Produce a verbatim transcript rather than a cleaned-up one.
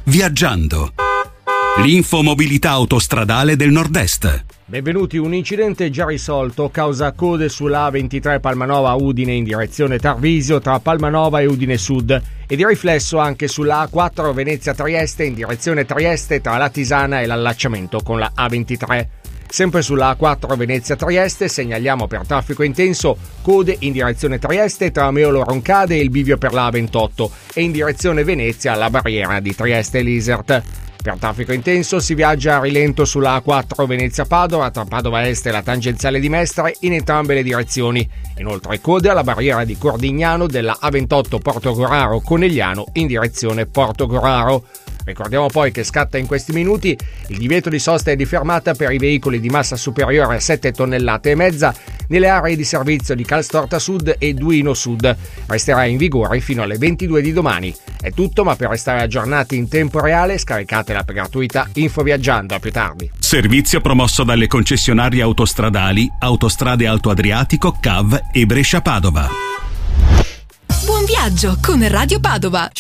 Viaggiando. L'infomobilità autostradale del Nord-Est. Benvenuti. Un incidente già risolto causa code sulla A ventitré Palmanova Udine in direzione Tarvisio tra Palmanova e Udine Sud e di riflesso anche sulla A quattro Venezia Trieste in direzione Trieste tra la Tisana e l'allacciamento con la A ventitré. Sempre sulla A quattro Venezia Trieste segnaliamo per traffico intenso code in direzione Trieste tra Meolo Roncade e il bivio per la A ventotto e in direzione Venezia alla barriera di Trieste Lisert. Per traffico intenso si viaggia a rilento sulla A quattro Venezia-Padova tra Padova Est e la tangenziale di Mestre in entrambe le direzioni. Inoltre code alla barriera di Cordignano della A ventotto Portogoraro-Conegliano in direzione Portogoraro. Ricordiamo poi che scatta in questi minuti il divieto di sosta e di fermata per i veicoli di massa superiore a sette tonnellate e mezza nelle aree di servizio di Calstorta Sud e Duino Sud. Resterà in vigore fino alle ventidue di domani. È tutto, ma per restare aggiornati in tempo reale scaricatela per gratuita Info Viaggiando. A più tardi. Servizio promosso dalle concessionarie autostradali Autostrade Alto Adriatico, C A V e Brescia Padova. Buon viaggio con Radio Padova.